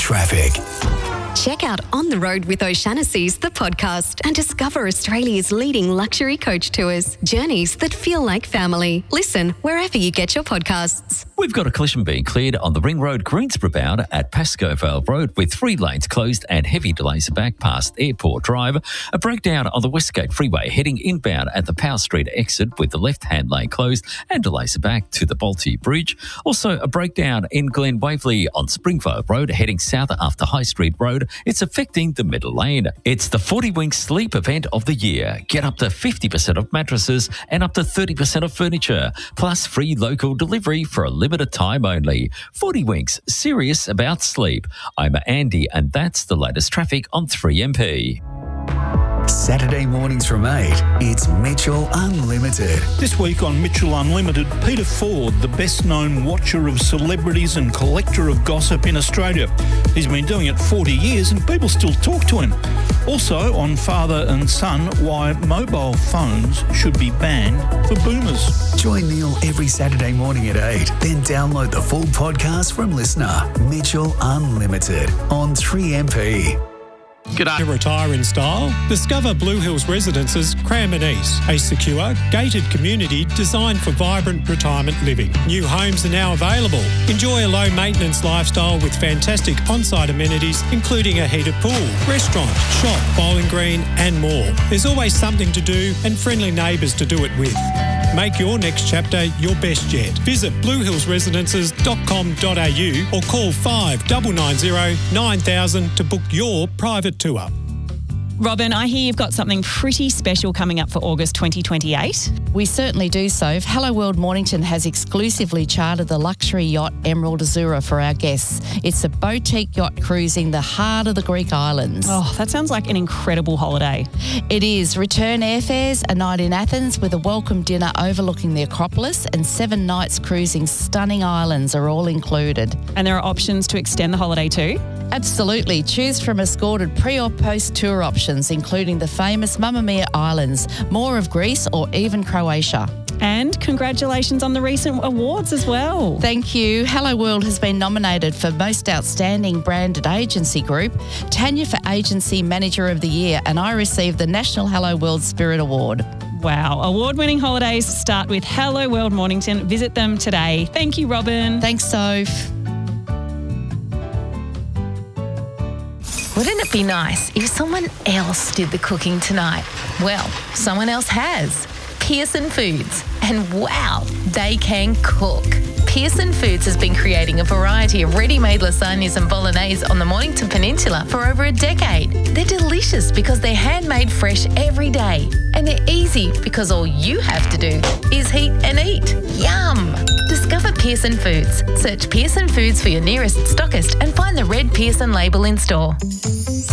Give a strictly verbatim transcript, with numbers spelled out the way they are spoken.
traffic. Check out On the Road with O'Shanassy's, the podcast, and discover Australia's leading luxury coach tours. Journeys that feel like family. Listen wherever you get your podcasts. We've got a collision being cleared on the Ring Road Greensboro bound at Pascoe Vale Road with three lanes closed and heavy delays back past Airport Drive. A breakdown on the Westgate Freeway heading inbound at the Powell Street exit with the left-hand lane closed and delays back to the Bolte Bridge. Also a breakdown in Glen Waverley on Springvale Road heading south after High Street Road. It's affecting the middle lane. It's the forty Winks Sleep event of the year. Get up to fifty percent off mattresses and up to thirty percent off furniture, plus free local delivery for a limited time only. forty Winks, serious about sleep. I'm Andy, and that's the latest traffic on three M P. Saturday mornings from eight, it's Mitchell Unlimited. This week on Mitchell Unlimited, Peter Ford, the best-known watcher of celebrities and collector of gossip in Australia. He's been doing it forty years and people still talk to him. Also on Father and Son, why mobile phones should be banned for boomers. Join Neil every Saturday morning at eight, then download the full podcast from Listener. Mitchell Unlimited on three M P. G'day. To retire in style? Discover Blue Hills Residences Cranbourne East, a secure, gated community designed for vibrant retirement living. New homes are now available. Enjoy a low-maintenance lifestyle with fantastic on-site amenities, including a heated pool, restaurant, shop, bowling green and more. There's always something to do and friendly neighbours to do it with. Make your next chapter your best yet. Visit blue hills residences dot com dot a u or call five nine nine zero nine thousand to book your private tour. Robin, I hear you've got something pretty special coming up for August twenty twenty-eight. We certainly do so. Hello World Mornington has exclusively chartered the luxury yacht Emerald Azura for our guests. It's a boutique yacht cruising the heart of the Greek islands. Oh, that sounds like an incredible holiday. It is. Return airfares, a night in Athens with a welcome dinner overlooking the Acropolis, and seven nights cruising stunning islands are all included. And there are options to extend the holiday too? Absolutely. Choose from escorted pre or post tour options, including the famous Mamma Mia Islands, more of Greece or even Croatia. And congratulations on the recent awards as well. Thank you. Hello World has been nominated for Most Outstanding Branded Agency Group, Tanya for Agency Manager of the Year, and I received the National Hello World Spirit Award. Wow. Award-winning holidays start with Hello World Mornington. Visit them today. Thank you, Robin. Thanks, Soph. Wouldn't it be nice if someone else did the cooking tonight? Well, someone else has. Pearson Foods. And wow, they can cook. Pearson Foods has been creating a variety of ready-made lasagnas and bolognese on the Mornington Peninsula for over a decade. They're delicious because they're handmade fresh every day. And they're easy because all you have to do is heat and eat. Yum! Discover Pearson Foods. Search Pearson Foods for your nearest stockist and find the red Pearson label in store.